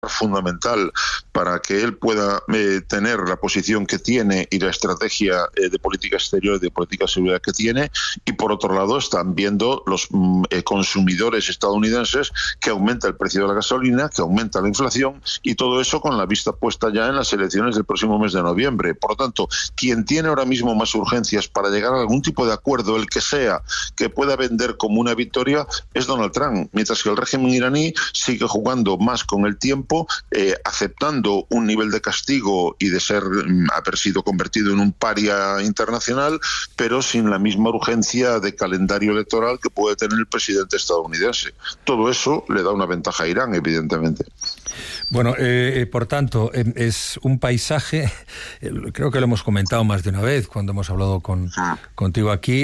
fundamental para que él pueda tener la posición que tiene y la estrategia de política exterior y de política de seguridad que tiene, y por otro lado están viendo los consumidores estadounidenses que aumenta el precio de la gasolina, que aumenta la inflación, y todo eso con la vista puesta ya en las elecciones del próximo mes de noviembre. Por lo tanto, quien tiene ahora mismo más urgencias para llegar a algún tipo de acuerdo, el que sea, que pueda vender como una victoria, es Donald Trump, mientras que el régimen iraní sigue jugando más con el tiempo, aceptando un nivel de castigo y de haber sido convertido en un paria internacional, pero sin la misma urgencia de calendario electoral que puede tener el presidente estadounidense. Todo eso le da una ventaja a Irán, evidentemente. Bueno, por tanto, es un paisaje, creo que lo hemos comentado más de una vez cuando hemos hablado contigo aquí,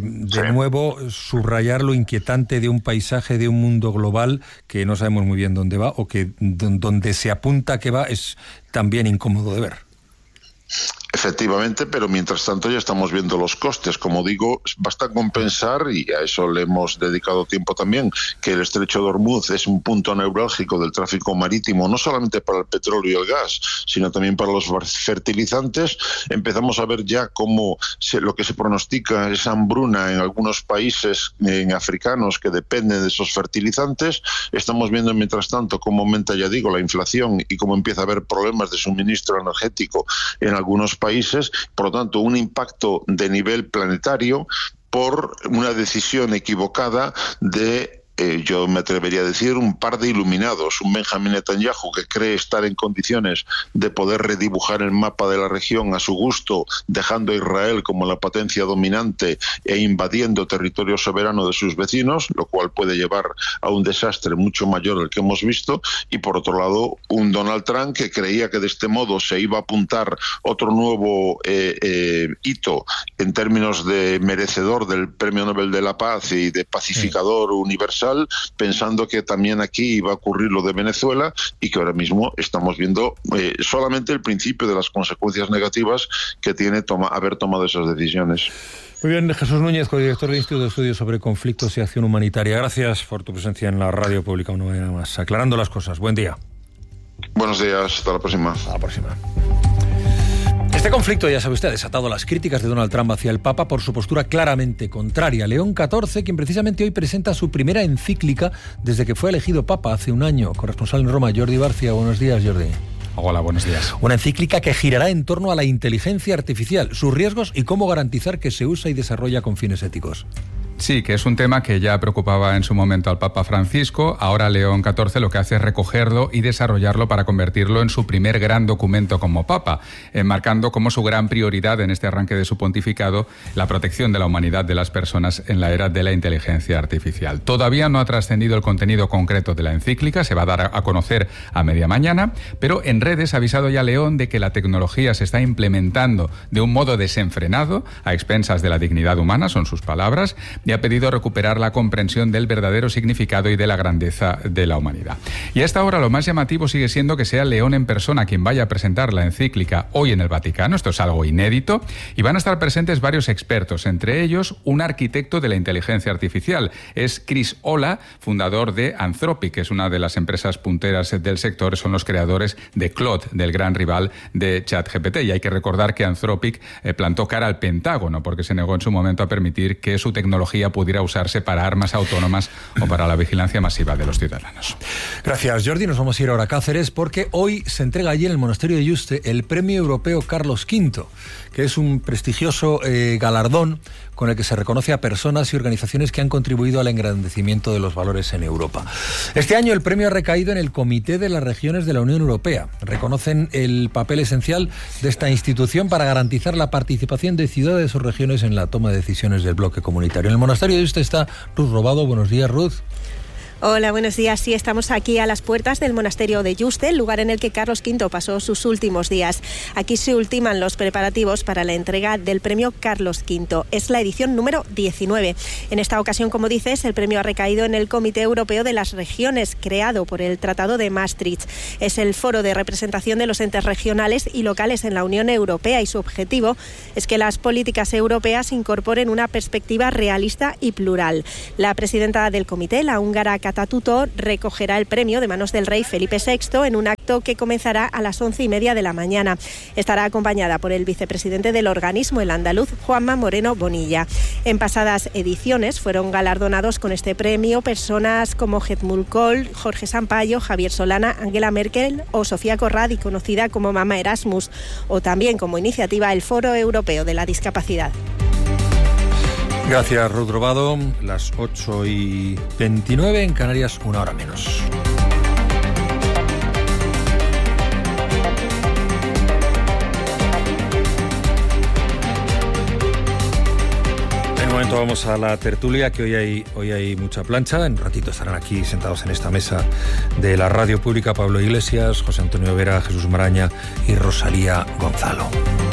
nuevo, subrayar lo inquietante de un paisaje, de un mundo global que no sabemos muy bien dónde va, o que donde se apunta que va es también incómodo de ver. Efectivamente, pero mientras tanto ya estamos viendo los costes. Como digo, basta compensar, y a eso le hemos dedicado tiempo también, que el estrecho de Hormuz es un punto neurálgico del tráfico marítimo, no solamente para el petróleo y el gas, sino también para los fertilizantes. Empezamos a ver ya cómo lo que se pronostica es hambruna en algunos países africanos que dependen de esos fertilizantes. Estamos viendo, mientras tanto, cómo aumenta, ya digo, la inflación y cómo empieza a haber problemas de suministro energético en algunos países. Por lo tanto, un impacto de nivel planetario por una decisión equivocada de yo me atrevería a decir un par de iluminados, un Benjamin Netanyahu que cree estar en condiciones de poder redibujar el mapa de la región a su gusto, dejando a Israel como la potencia dominante e invadiendo territorio soberano de sus vecinos, lo cual puede llevar a un desastre mucho mayor del que hemos visto, y por otro lado un Donald Trump que creía que de este modo se iba a apuntar otro nuevo hito en términos de merecedor del Premio Nobel de la Paz y de pacificador universal, pensando que también aquí iba a ocurrir lo de Venezuela, y que ahora mismo estamos viendo solamente el principio de las consecuencias negativas que tiene haber tomado esas decisiones. Muy bien, Jesús Núñez, codirector del Instituto de Estudios sobre Conflictos y Acción Humanitaria. Gracias por tu presencia en la Radio Pública una vez más, aclarando las cosas. Buen día. Buenos días, hasta la próxima. Hasta la próxima. Este conflicto, ya sabe usted, ha desatado las críticas de Donald Trump hacia el Papa por su postura claramente contraria. León XIV, quien precisamente hoy presenta su primera encíclica desde que fue elegido Papa hace un año. Corresponsal en Roma, Jordi Barcia. Buenos días, Jordi. Hola, buenos días. Una encíclica que girará en torno a la inteligencia artificial, sus riesgos y cómo garantizar que se usa y desarrolla con fines éticos. Sí, que es un tema que ya preocupaba en su momento al Papa Francisco. Ahora León XIV lo que hace es recogerlo y desarrollarlo para convertirlo en su primer gran documento como Papa, marcando como su gran prioridad en este arranque de su pontificado la protección de la humanidad de las personas en la era de la inteligencia artificial. Todavía no ha trascendido el contenido concreto de la encíclica, se va a dar a conocer a media mañana, pero en redes ha avisado ya León de que la tecnología se está implementando de un modo desenfrenado, a expensas de la dignidad humana, son sus palabras, y ha pedido recuperar la comprensión del verdadero significado y de la grandeza de la humanidad. Y a esta hora lo más llamativo sigue siendo que sea León en persona quien vaya a presentar la encíclica hoy en el Vaticano. Esto es algo inédito, y van a estar presentes varios expertos, entre ellos un arquitecto de la inteligencia artificial. Es Chris Olah, fundador de Anthropic, que es una de las empresas punteras del sector, son los creadores de Claude, del gran rival de ChatGPT. Y hay que recordar que Anthropic plantó cara al Pentágono porque se negó en su momento a permitir que su tecnología pudiera usarse para armas autónomas o para la vigilancia masiva de los ciudadanos. Gracias, Jordi. Nos vamos a ir ahora a Cáceres porque hoy se entrega allí en el monasterio de Yuste el Premio Europeo Carlos V, que es un prestigioso galardón con el que se reconoce a personas y organizaciones que han contribuido al engrandecimiento de los valores en Europa. Este año el premio ha recaído en el Comité de las Regiones de la Unión Europea. Reconocen el papel esencial de esta institución para garantizar la participación de ciudades o regiones en la toma de decisiones del bloque comunitario. En el monasterio de Yuste está Ruth Robado. Buenos días, Ruth. Hola, buenos días. Sí, estamos aquí a las puertas del monasterio de Yuste, el lugar en el que Carlos V pasó sus últimos días. Aquí se ultiman los preparativos para la entrega del premio Carlos V. Es la edición número 19. En esta ocasión, como dices, el premio ha recaído en el Comité Europeo de las Regiones, creado por el Tratado de Maastricht. Es el foro de representación de los entes regionales y locales en la Unión Europea, y su objetivo es que las políticas europeas incorporen una perspectiva realista y plural. La presidenta del comité, la húngara Cata Tutor recogerá el premio de manos del rey Felipe VI en un acto que comenzará a las 11:30 de la mañana. Estará acompañada por el vicepresidente del organismo, el andaluz Juanma Moreno Bonilla. En pasadas ediciones fueron galardonados con este premio personas como Helmut Kohl, Jorge Sampaio, Javier Solana, Angela Merkel o Sofía Corradi, conocida como Mama Erasmus, o también como iniciativa el Foro Europeo de la Discapacidad. Gracias, Ruth Robado. Las 8:29 en Canarias, 1 hora menos. En un momento vamos a la tertulia, que hoy hay mucha plancha. En un ratito estarán aquí sentados en esta mesa de la radio pública Pablo Iglesias, José Antonio Vera, Jesús Maraña y Rosalía Gonzalo.